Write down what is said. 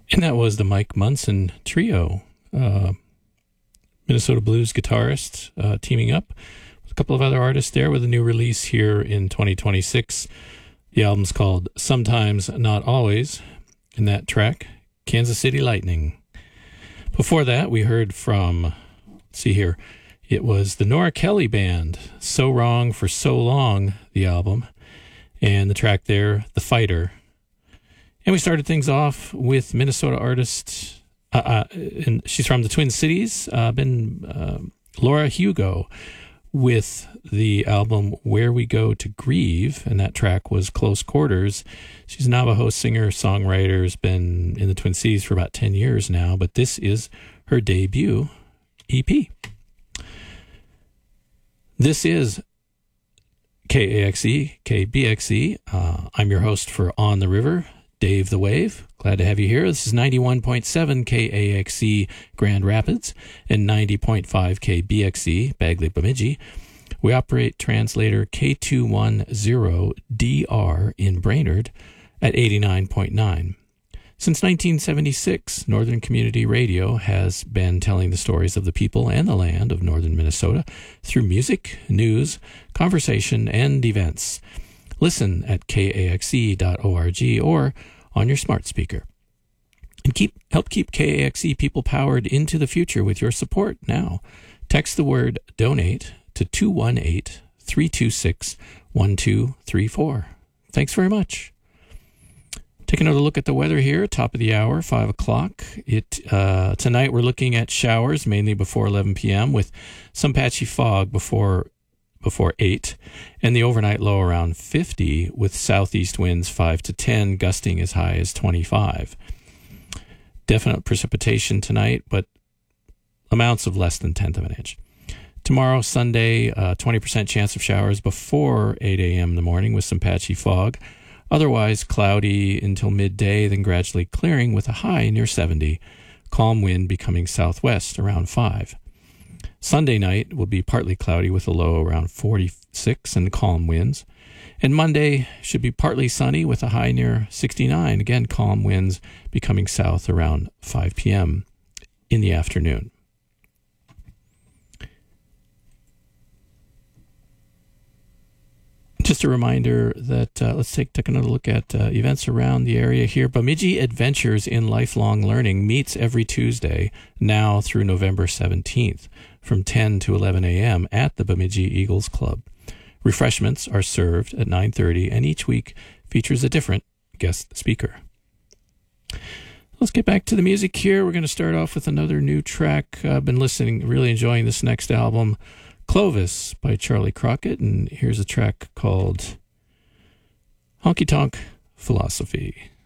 And that was the Mike Munson Trio, Minnesota blues guitarists teaming up with a couple of other artists there with a new release here in 2026. The album's called Sometimes Not Always, and that track, Kansas City Lightning. Before that, we heard from, let's see here, it was the Nora Kelly Band, So Wrong for So Long, the album, and the track there, The Fighter. And we started things off with Minnesota artist, and she's from the Twin Cities, Laura Hugo, with the album Where We Go to Grieve, and that track was Close Quarters. She's a Navajo singer, songwriter, has been in the Twin Cities for about 10 years now, but this is her debut EP. This is KAXE, KBXE. I'm your host for On the River, Dave the Wave. Glad to have you here. This is 91.7 KAXE Grand Rapids and 90.5 KBXE Bagley Bemidji. We operate translator K210DR in Brainerd at 89.9. Since 1976, Northern Community Radio has been telling the stories of the people and the land of northern Minnesota through music, news, conversation, and events. Listen at kaxe.org or on your smart speaker. And help keep KAXE people powered into the future with your support now. Text the word DONATE to 218-326-1234. Thanks very much. Take another look at the weather here, top of the hour, 5 o'clock. Tonight we're looking at showers, mainly before 11 p.m., with some patchy fog before 8, and the overnight low around 50, with southeast winds 5 to 10, gusting as high as 25. Definite precipitation tonight, but amounts of less than 1/10 of an inch. Tomorrow, Sunday, 20% chance of showers before 8 a.m. in the morning with some patchy fog. Otherwise, cloudy until midday, then gradually clearing with a high near 70. Calm wind becoming southwest around 5. Sunday night will be partly cloudy with a low around 46 and calm winds. And Monday should be partly sunny with a high near 69. Again, calm winds becoming south around 5 p.m. in the afternoon. Just a reminder that let's take another look at events around the area here. Bemidji Adventures in Lifelong Learning meets every Tuesday now through November 17th from 10 to 11 a.m. at the Bemidji Eagles Club. Refreshments are served at 9:30, and each week features a different guest speaker. Let's get back to the music here. We're going to start off with another new track. I've been listening, really enjoying this next album, Clovis by Charlie Crockett, and here's a track called Honky Tonk Philosophy.